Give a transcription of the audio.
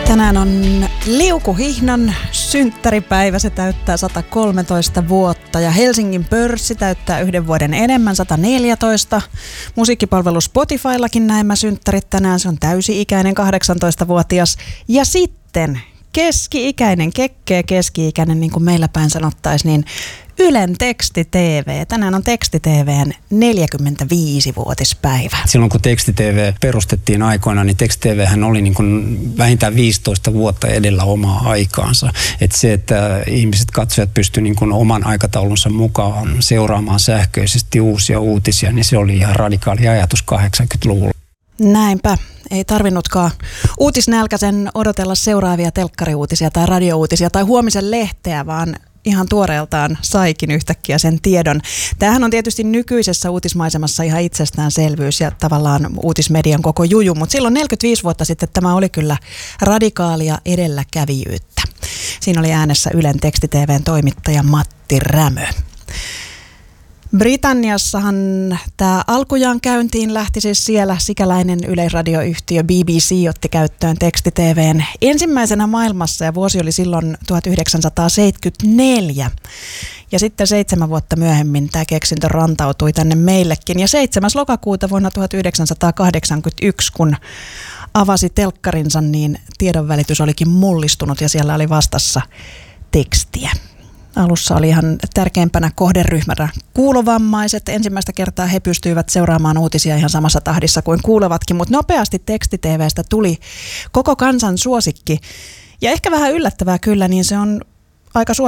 Tänään on Liukuhihnan synttäripäivä, se täyttää 113 vuotta ja Helsingin pörssi täyttää 1 vuoden enemmän, 114. Musiikkipalvelu Spotifyllakin näemmä synttärit tänään, se on täysi-ikäinen 18-vuotias ja sitten keski-ikäinen, keski-ikäinen niin kuin meillä päin sanottaisiin, niin Ylen Teksti-TV. Tänään on Teksti-TVn 45-vuotispäivä. Silloin kun Teksti-TV perustettiin aikoina, niin Teksti-TVhän oli niin kuin vähintään 15 vuotta edellä omaa aikaansa. Että se, että ihmiset, katsojat pystyivät niin kuin oman aikataulunsa mukaan seuraamaan sähköisesti uusia uutisia, niin se oli ihan radikaali ajatus 80-luvulla. Näinpä. Ei tarvinnutkaan uutisnälkäisen odotella seuraavia telkkariuutisia tai radiouutisia tai huomisen lehteä, vaan ihan tuoreeltaan saikin yhtäkkiä sen tiedon. Tämähän on tietysti nykyisessä uutismaisemassa ihan itsestäänselvyys ja tavallaan uutismedian koko juju, mutta silloin 45 vuotta sitten tämä oli kyllä radikaalia edelläkävijyyttä. Siinä oli äänessä Ylen Teksti-TVn toimittaja Matti Rämö. Britanniassahan tämä alkujaan käyntiin lähti siis siellä sikäläinen yleisradioyhtiö BBC otti käyttöön Teksti-TVn ensimmäisenä maailmassa ja vuosi oli silloin 1974. Ja sitten 7 vuotta myöhemmin tämä keksintö rantautui tänne meillekin ja 7. lokakuuta vuonna 1981, kun avasi telkkarinsa, niin tiedonvälitys olikin mullistunut ja siellä oli vastassa tekstiä. Alussa oli ihan tärkeimpänä kohderyhmänä kuulovammaiset. Ensimmäistä kertaa he pystyivät seuraamaan uutisia ihan samassa tahdissa kuin kuulevatkin, mutta nopeasti Teksti-TVstä tuli koko kansan suosikki. Ja ehkä vähän yllättävää kyllä, niin se on aika